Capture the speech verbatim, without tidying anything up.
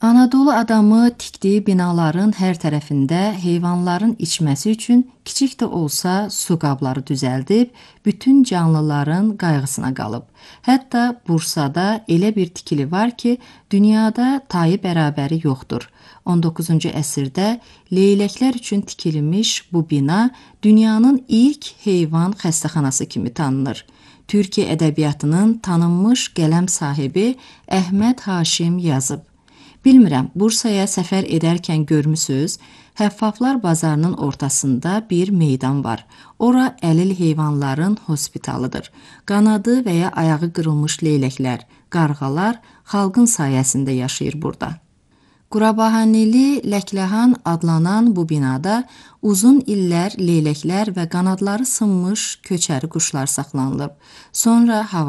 Anadolu adamı tikdiyi binaların hər tərəfində heyvanların içməsi üçün kiçik də olsa su qabları düzəldib, bütün canlıların qayğısına qalıb. Hətta Bursada elə bir tikili var ki, dünyada tayı bərabəri yoxdur. on doqquzuncu əsrdə leyləklər üçün tikilmiş bu bina dünyanın ilk heyvan xəstəxanası kimi tanınır. Türkiyə ədəbiyyatının tanınmış qələm sahibi Əhməd Haşim yazıb. Bilmirəm, Bursaya səfər edərkən görmüsüz, Həffaflar bazarının ortasında bir meydan var. Ora əlil heyvanların hospitalıdır. Qanadı və ya ayağı qırılmış leyləklər, qarğalar xalqın sayəsində yaşayır burada. Qurabahanili Ləkləhan adlanan bu binada uzun illər leyləklər və qanadları sınmış köçəri quşlar saxlanılıb. Sonra hava